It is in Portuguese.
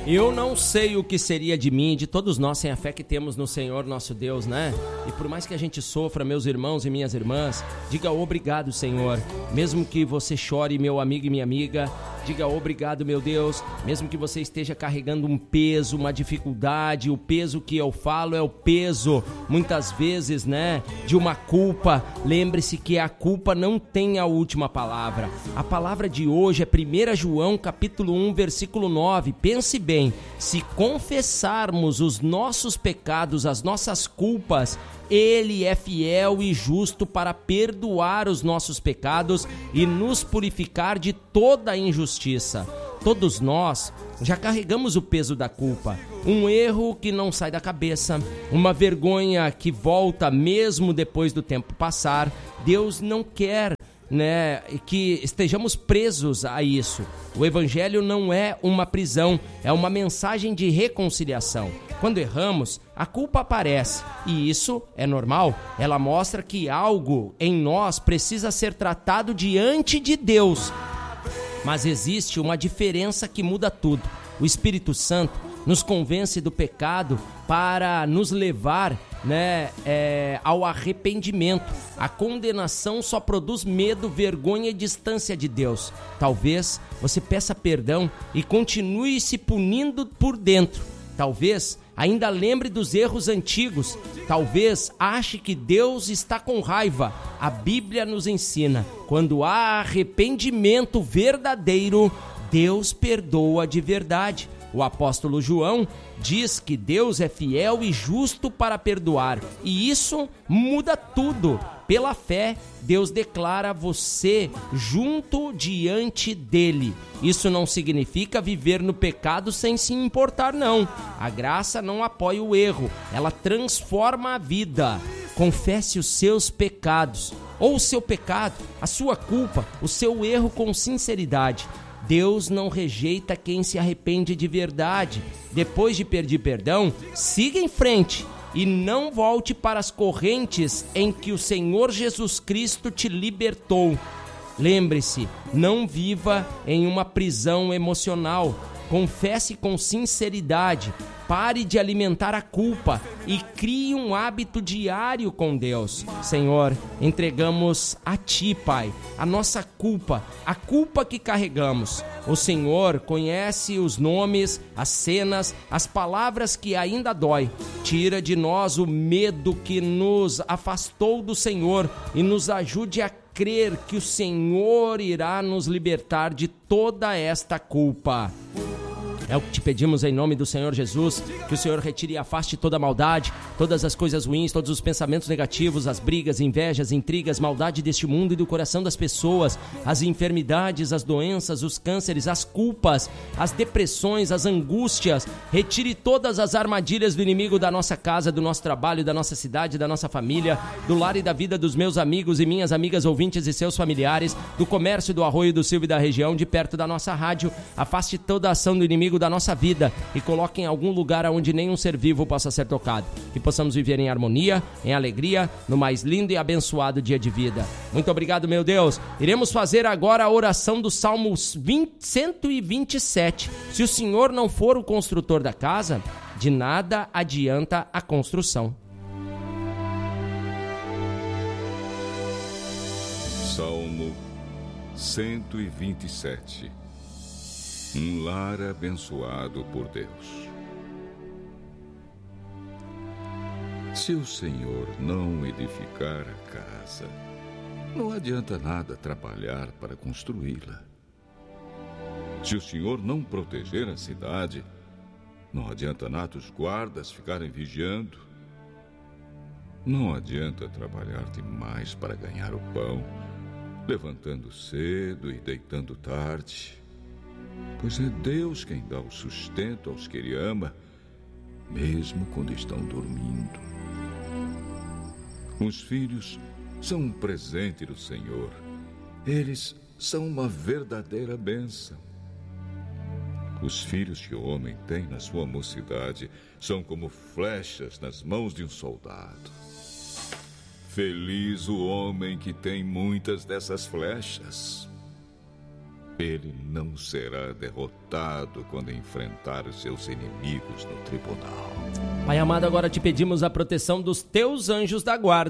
Eu não sei o que seria de mim e de todos nós sem a fé que temos no Senhor nosso Deus, né? E por mais que a gente sofra, meus irmãos e minhas irmãs, diga obrigado, Senhor. Mesmo que você chore, meu amigo e minha amiga, diga obrigado, meu Deus. Mesmo que você esteja carregando um peso, uma dificuldade, o peso que eu falo é o peso, muitas vezes, né, de uma culpa. Lembre-se que a culpa não tem a última palavra. A palavra de hoje é 1 João capítulo 1, versículo 9. Pense bem. Se confessarmos os nossos pecados, as nossas culpas, Ele é fiel e justo para perdoar os nossos pecados e nos purificar de toda a injustiça. Todos nós já carregamos o peso da culpa, um erro que não sai da cabeça, uma vergonha que volta mesmo depois do tempo passar. Deus não quer, né, que estejamos presos a isso. O evangelho não é uma prisão, é uma mensagem de reconciliação. Quando erramos, a culpa aparece e isso é normal. Ela mostra que algo em nós precisa ser tratado diante de Deus. Mas existe uma diferença que muda tudo. O Espírito Santo nos convence do pecado para nos levar, né, ao arrependimento. A condenação só produz medo, vergonha e distância de Deus. Talvez você peça perdão e continue se punindo por dentro. Talvez ainda lembre dos erros antigos. Talvez ache que Deus está com raiva. A Bíblia nos ensina: quando há arrependimento verdadeiro, Deus perdoa de verdade. O apóstolo João diz que Deus é fiel e justo para perdoar, e isso muda tudo. Pela fé, Deus declara você junto diante dele. Isso não significa viver no pecado sem se importar, não. A graça não apoia o erro, ela transforma a vida. Confesse os seus pecados, ou o seu pecado, a sua culpa, o seu erro com sinceridade. Deus não rejeita quem se arrepende de verdade. Depois de pedir perdão, siga em frente e não volte para as correntes em que o Senhor Jesus Cristo te libertou. Lembre-se, não viva em uma prisão emocional. Confesse com sinceridade. Pare de alimentar a culpa e crie um hábito diário com Deus. Senhor, entregamos a Ti, Pai, a nossa culpa, a culpa que carregamos. O Senhor conhece os nomes, as cenas, as palavras que ainda dói. Tira de nós o medo que nos afastou do Senhor e nos ajude a crer que o Senhor irá nos libertar de toda esta culpa. É o que te pedimos em nome do Senhor Jesus, que o Senhor retire e afaste toda a maldade, todas as coisas ruins, todos os pensamentos negativos, as brigas, invejas, intrigas, maldade deste mundo e do coração das pessoas, as enfermidades, as doenças, os cânceres, as culpas, as depressões, as angústias. Retire todas as armadilhas do inimigo da nossa casa, do nosso trabalho, da nossa cidade, da nossa família, do lar e da vida dos meus amigos e minhas amigas ouvintes e seus familiares, do comércio, do Arroio do Silva e da região, de perto da nossa rádio. Afaste toda a ação do inimigo da nossa vida e coloque em algum lugar onde nenhum ser vivo possa ser tocado. Que possamos viver em harmonia, em alegria, no mais lindo e abençoado dia de vida. Muito obrigado, meu Deus. Iremos fazer agora a oração do Salmo 127. Se o Senhor não for o construtor da casa, de nada adianta a construção. Salmo 127. Um lar abençoado por Deus. Se o Senhor não edificar a casa, não adianta nada trabalhar para construí-la. Se o Senhor não proteger a cidade, não adianta nada os guardas ficarem vigiando. Não adianta trabalhar demais para ganhar o pão, levantando cedo e deitando tarde. Pois é Deus quem dá o sustento aos que Ele ama, mesmo quando estão dormindo. Os filhos são um presente do Senhor. Eles são uma verdadeira bênção. Os filhos que o homem tem na sua mocidade são como flechas nas mãos de um soldado. Feliz o homem que tem muitas dessas flechas. Ele não será derrotado quando enfrentar os seus inimigos no tribunal. Pai amado, agora te pedimos a proteção dos teus anjos da guarda